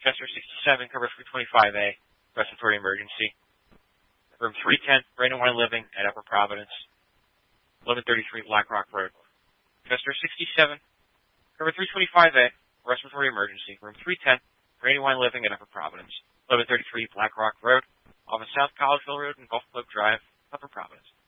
Chester 67, cover 325A, respiratory emergency. Room 310, Brandywine Living at Upper Providence, 1133 Black Rock Road. Chester 67, cover 325A, respiratory emergency. Room 310, Brandywine Living at Upper Providence, 1133 Black Rock Road, off of South Collegeville Road and Gulf Club Drive, Upper Providence.